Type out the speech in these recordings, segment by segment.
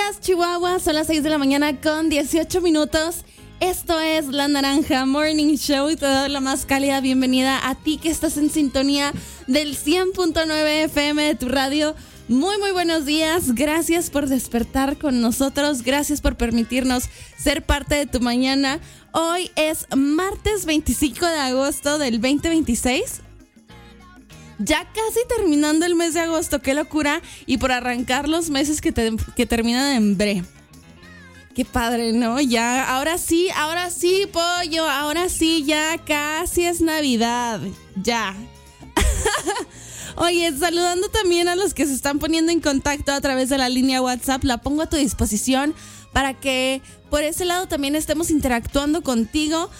días, Chihuahua. Son las 6 de la mañana con 18 minutos. Esto es La Naranja Morning Show y te doy la más cálida bienvenida a ti que estás en sintonía del 100.9 FM de tu radio. Muy buenos días. Gracias por despertar con nosotros. Gracias por permitirnos ser parte de tu mañana. Hoy es martes 25 de agosto del 2026. Ya casi terminando el mes de agosto, qué locura. Y por arrancar los meses que terminan en bre. Qué padre, ¿no? Ya, ahora sí, pollo. Ahora sí, ya casi es Navidad. Ya. Oye, saludando también a los que se están poniendo en contacto a través de la línea WhatsApp. La pongo a tu disposición para que por ese lado también estemos interactuando contigo.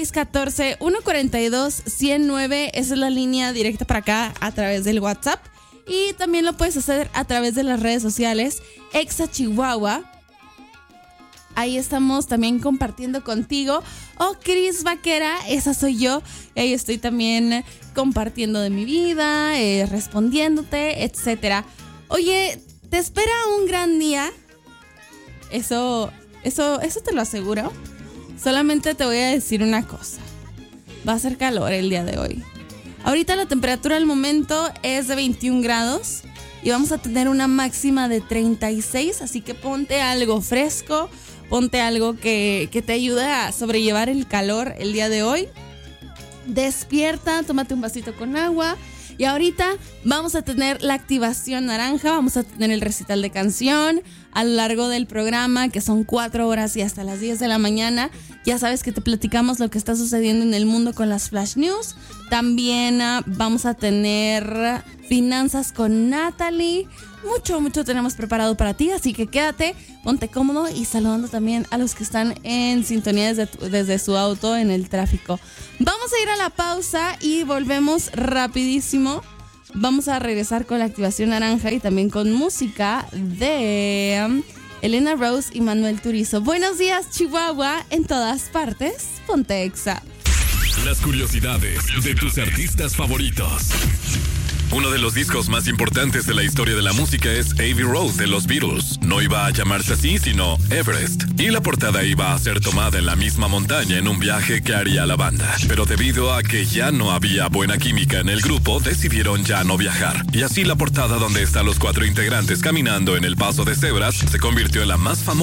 614-142-109, esa es la línea directa para acá a través del WhatsApp. Y también lo puedes hacer a través de las redes sociales, Exa Chihuahua. Ahí estamos también compartiendo contigo. Cris Vaquera, esa soy yo. Ahí estoy también compartiendo de mi vida, respondiéndote, etcétera. Oye, ¿te espera un gran día? Eso te lo aseguro. Solamente te voy a decir una cosa. Va a hacer calor el día de hoy. Ahorita la temperatura al momento es de 21 grados y vamos a tener una máxima de 36, así que ponte algo fresco, ponte algo que te ayude a sobrellevar el calor el día de hoy. Despierta, tómate un vasito con agua. Y ahorita vamos a tener la activación naranja, vamos a tener el recital de canción a lo largo del programa, que son 4 horas y hasta las 10 de la mañana. Ya sabes que te platicamos lo que está sucediendo en el mundo con las Flash News. También vamos a tener finanzas con Natalie. Mucho tenemos preparado para ti, así que quédate, ponte cómodo y saludando también a los que están en sintonía desde su auto en el tráfico. Vamos a ir a la pausa y volvemos rapidísimo. Vamos a regresar con la activación naranja y también con música de Elena Rose y Manuel Turizo. Buenos días, Chihuahua, en todas partes, ponte Exa. Las curiosidades de tus artistas favoritos. Uno de los discos más importantes de la historia de la música es Abbey Road de los Beatles. No iba a llamarse así, sino Everest. Y la portada iba a ser tomada en la misma montaña en un viaje que haría la banda. Pero debido a que ya no había buena química en el grupo, decidieron ya no viajar. Y así la portada donde están los 4 integrantes caminando en el paso de cebras se convirtió en la más famosa